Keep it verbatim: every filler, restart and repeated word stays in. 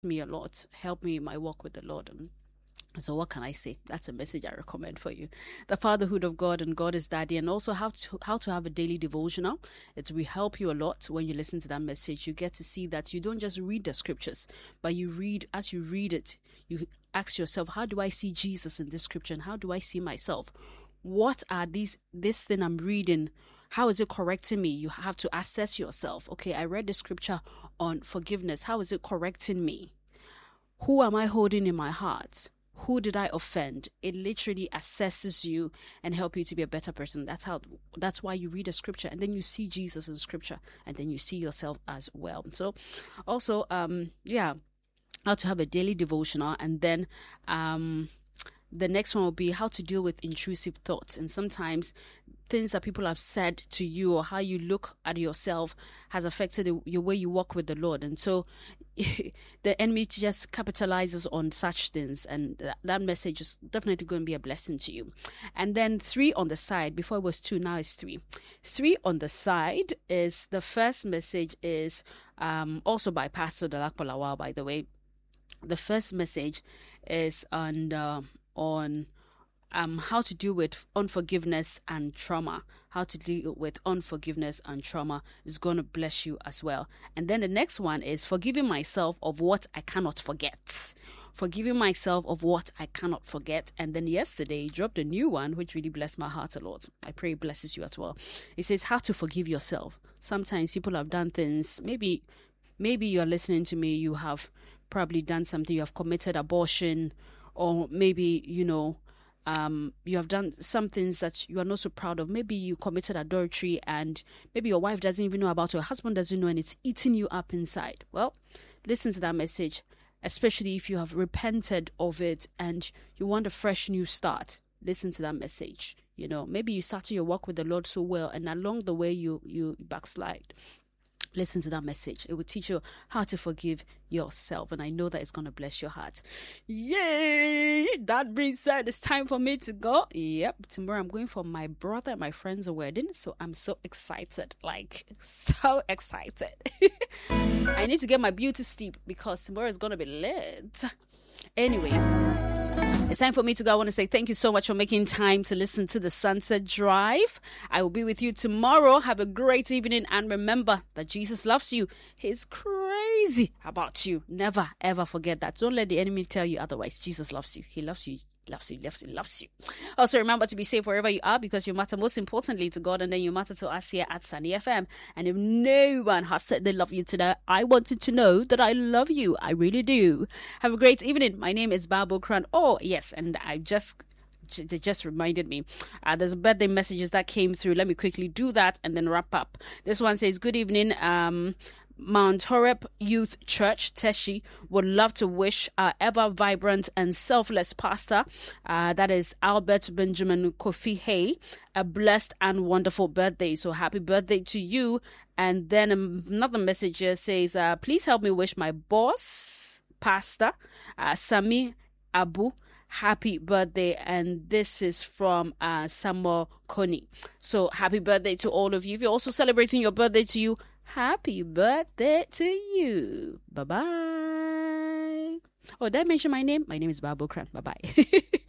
me a lot, help me in my walk with the Lord. And so what can I say? That's a message I recommend for you. The fatherhood of God and God is daddy, and also how to how to have a daily devotional. It will help you a lot when you listen to that message. You get to see that you don't just read the scriptures, but you read, as you read it, you ask yourself, how do I see Jesus in this scripture? And how do I see myself? What are these, this thing I'm reading? How is it correcting me? You have to assess yourself. Okay, I read the scripture on forgiveness. How is it correcting me? Who am I holding in my heart? Who did I offend? It literally assesses you and help you to be a better person. That's how. That's why you read a scripture, and then you see Jesus in scripture, and then you see yourself as well. So, also, um, yeah, how to have a daily devotional, and then, um, the next one will be how to deal with intrusive thoughts. And sometimes things that people have said to you or how you look at yourself has affected the, your way you walk with the Lord. And so the enemy just capitalizes on such things. And that, that message is definitely going to be a blessing to you. And then three on the side, before it was two, now it's three. Three on the side is the first message is um, also by Pastor Dalak Palawal, by the way. The first message is on uh, on um how to deal with unforgiveness and trauma. How to deal with unforgiveness and trauma is going to bless you as well. And then the next one is forgiving myself of what I cannot forget. Forgiving myself of what I cannot forget. And then yesterday, he dropped a new one, which really blessed my heart a lot. I pray it blesses you as well. It says how to forgive yourself. Sometimes people have done things, maybe maybe you're listening to me, you have probably done something, you have committed abortion, or maybe, you know, um, you have done some things that you are not so proud of. Maybe you committed adultery and maybe your wife doesn't even know about it, your husband doesn't know, and it's eating you up inside. Well, listen to that message, especially if you have repented of it and you want a fresh new start. Listen to that message. You know, maybe you started your walk with the Lord so well, and along the way you, you backslide. Listen to that message. It will teach you how to forgive yourself. And I know that it's going to bless your heart. Yay! That being said, it's time for me to go. Yep. Tomorrow I'm going for my brother and my friend's wedding. So I'm so excited. Like, so excited. I need to get my beauty sleep because tomorrow is going to be lit. Anyway, it's time for me to go. I want to say thank you so much for making time to listen to the Sunset Drive. I will be with you tomorrow. Have a great evening. And remember that Jesus loves you. He's crazy about you. Never, ever forget that. Don't let the enemy tell you otherwise. Jesus loves you. He loves you. Loves you, loves you, loves you. Also, remember to be safe wherever you are because you matter most importantly to God, and then you matter to us here at Sunny F M. And if no one has said they love you today, I wanted to know that I love you. I really do. Have a great evening. My name is Babo Kran. Oh, yes, and I just... They just reminded me. Uh, there's birthday messages that came through. Let me quickly do that and then wrap up. This one says, good evening. Um... Mount Horeb Youth Church, Teshi, would love to wish our ever vibrant and selfless pastor, uh, that is Albert Benjamin Kofi Hay, a blessed and wonderful birthday. So happy birthday to you. And then another message here says, uh, please help me wish my boss, pastor, uh, Sami Abu, happy birthday. And this is from uh, Samuel Koni. So happy birthday to all of you. If you're also celebrating your birthday to you, happy birthday to you. Bye-bye. Oh, did I mention my name? My name is Babo Kran. Bye-bye.